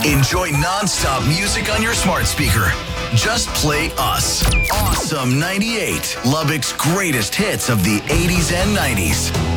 Enjoy non-stop music on your smart speaker. Just play us. Awesome 98, Lubbock's greatest hits of the 80s and 90s.